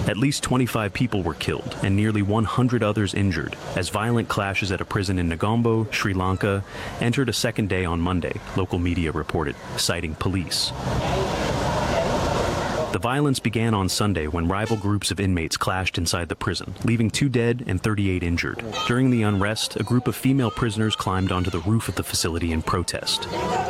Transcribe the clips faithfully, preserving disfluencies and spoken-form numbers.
At least twenty-five people were killed and nearly one hundred others injured as violent clashes at a prison in Negombo, Sri Lanka, entered a second day on Monday, local media reported, citing police. The violence began on Sunday when rival groups of inmates clashed inside the prison, leaving two dead and thirty-eight injured. During the unrest, a group of female prisoners climbed onto the roof of the facility in protest.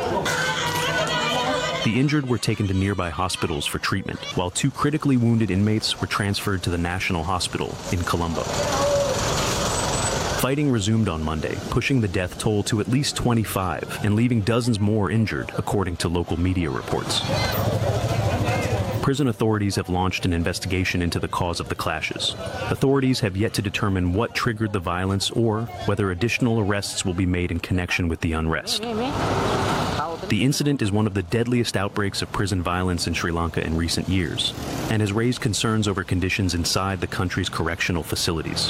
The injured were taken to nearby hospitals for treatment, while two critically wounded inmates were transferred to the National Hospital in Colombo. Fighting resumed on Monday, pushing the death toll to at least twenty-five and leaving dozens more injured, according to local media reports. Prison authorities have launched an investigation into the cause of the clashes. Authorities have yet to determine what triggered the violence or whether additional arrests will be made in connection with the unrest. The incident is one of the deadliest outbreaks of prison violence in Sri Lanka in recent years and has raised concerns over conditions inside the country's correctional facilities.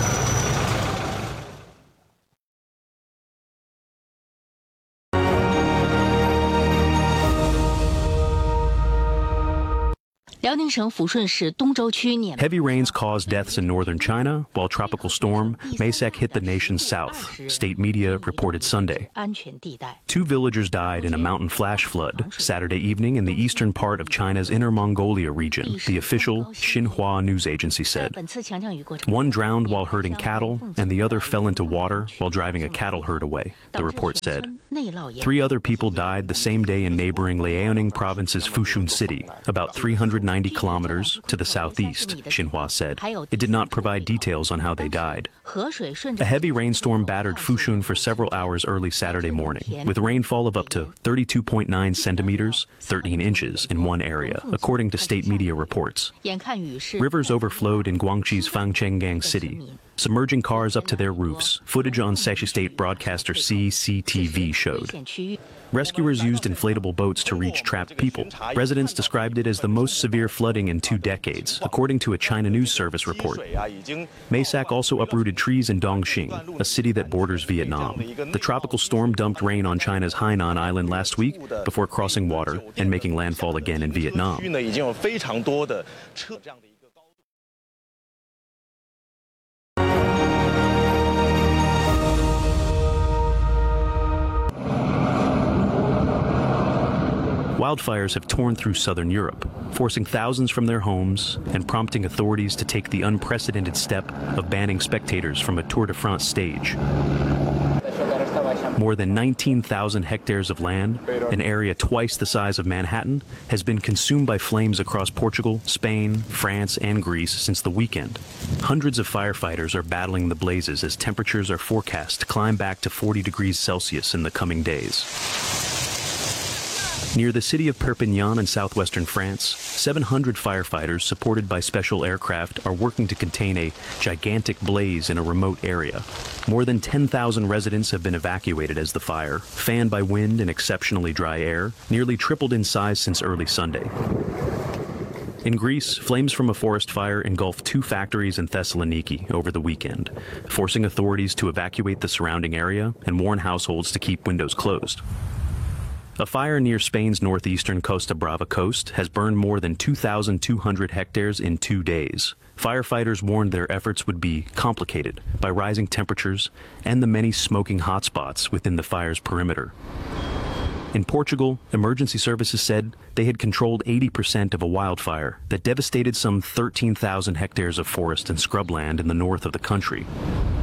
Heavy rains caused deaths in northern China, while tropical storm Maysak hit the nation's south, state media reported Sunday. Two villagers died in a mountain flash flood Saturday evening in the eastern part of China's Inner Mongolia region, the official Xinhua news agency said. One drowned while herding cattle, and the other fell into water while driving a cattle herd away, the report said. Three other people died the same day in neighboring Liaoning province's Fushun City, about three hundred ninety kilometers to the southeast, Xinhua said. It did not provide details on how they died. A heavy rainstorm battered Fushun for several hours early Saturday morning, with rainfall of up to thirty-two point nine centimeters, thirteen inches in one area, according to state media reports. Rivers overflowed in Guangxi's Fangchenggang city, submerging cars up to their roofs, footage on Sashi State broadcaster C C T V showed. Rescuers used inflatable boats to reach trapped people. Residents described it as the most severe flooding in two decades, according to a China News Service report. Maysak also uprooted trees in Dongxing, a city that borders Vietnam. The tropical storm dumped rain on China's Hainan Island last week before crossing water and making landfall again in Vietnam. Wildfires have torn through southern Europe, forcing thousands from their homes and prompting authorities to take the unprecedented step of banning spectators from a Tour de France stage. More than nineteen thousand hectares of land, an area twice the size of Manhattan, has been consumed by flames across Portugal, Spain, France, and Greece since the weekend. Hundreds of firefighters are battling the blazes as temperatures are forecast to climb back to forty degrees Celsius in the coming days. Near the city of Perpignan in southwestern France, seven hundred firefighters supported by special aircraft are working to contain a gigantic blaze in a remote area. More than ten thousand residents have been evacuated as the fire, fanned by wind and exceptionally dry air, nearly tripled in size since early Sunday. In Greece, flames from a forest fire engulfed two factories in Thessaloniki over the weekend, forcing authorities to evacuate the surrounding area and warn households to keep windows closed. A fire near Spain's northeastern Costa Brava coast has burned more than two thousand two hundred hectares in two days. Firefighters warned their efforts would be complicated by rising temperatures and the many smoking hotspots within the fire's perimeter. In Portugal, emergency services said they had controlled eighty percent of a wildfire that devastated some thirteen thousand hectares of forest and scrubland in the north of the country.